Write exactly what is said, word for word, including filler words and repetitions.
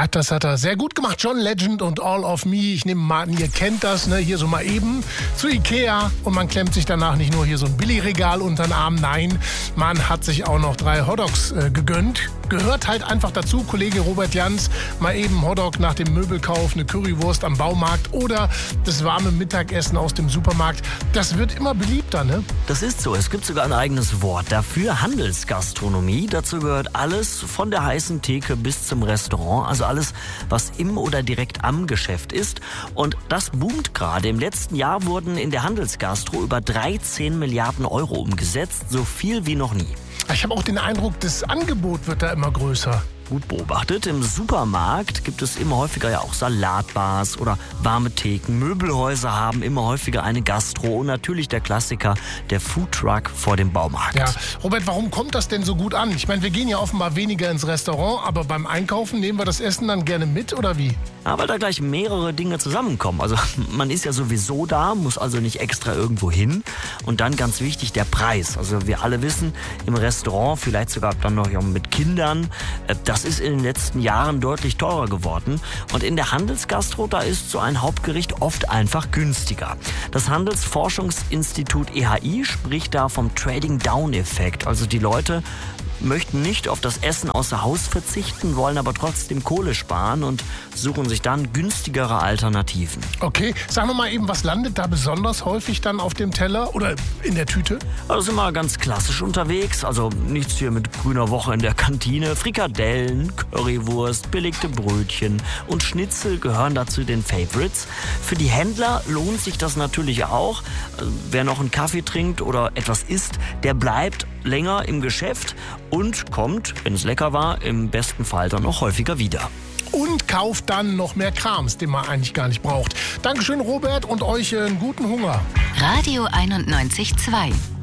Ja, das hat er sehr gut gemacht. John Legend und All of Me. Ich nehme mal an, ihr kennt das, ne? Hier so mal eben zu Ikea und man klemmt sich danach nicht nur hier so ein Billigregal unter den Arm. Nein, man hat sich auch noch drei Hotdogs äh, gegönnt. Gehört halt einfach dazu. Kollege Robert Jans, mal eben Hotdog nach dem Möbelkauf, eine Currywurst am Baumarkt oder das warme Mittagessen aus dem Supermarkt. Das wird immer beliebter, ne? Das ist so. Es gibt sogar ein eigenes Wort dafür. Handelsgastronomie. Dazu gehört alles von der heißen Theke bis zum Restaurant. Also alles, was im oder direkt am Geschäft ist. Und das boomt gerade. Im letzten Jahr wurden in der Handelsgastro über dreizehn Milliarden Euro umgesetzt. So viel wie noch nie. Ich habe auch den Eindruck, das Angebot wird da immer größer. Gut beobachtet. Im Supermarkt gibt es immer häufiger ja auch Salatbars oder warme Theken. Möbelhäuser haben immer häufiger eine Gastro und natürlich der Klassiker, der Foodtruck vor dem Baumarkt. Ja, Robert, warum kommt das denn so gut an? Ich meine, wir gehen ja offenbar weniger ins Restaurant, aber beim Einkaufen nehmen wir das Essen dann gerne mit, oder wie? Ja, weil da gleich mehrere Dinge zusammenkommen. Also man ist ja sowieso da, muss also nicht extra irgendwo hin. Und dann ganz wichtig, der Preis. Also wir alle wissen, im Restaurant, vielleicht sogar dann noch mit Kindern, das ist in den letzten Jahren deutlich teurer geworden. Und in der Handelsgastro, da ist so ein Hauptgericht oft einfach günstiger. Das Handelsforschungsinstitut E H I spricht da vom Trading-Down-Effekt. Also die Leute möchten nicht auf das Essen außer Haus verzichten, wollen aber trotzdem Kohle sparen und suchen sich dann günstigere Alternativen. Okay, sag noch mal eben, was landet da besonders häufig dann auf dem Teller oder in der Tüte? Also sind wir ganz klassisch unterwegs, also nichts hier mit grüner Woche in der Kantine. Frikadellen, Currywurst, belegte Brötchen und Schnitzel gehören dazu den Favorites. Für die Händler lohnt sich das natürlich auch. Wer noch einen Kaffee trinkt oder etwas isst, der bleibt länger im Geschäft und kommt, wenn es lecker war, im besten Fall dann noch häufiger wieder. Und kauft dann noch mehr Krams, den man eigentlich gar nicht braucht. Dankeschön, Robert, und euch einen guten Hunger. Radio einundneunzig Komma zwei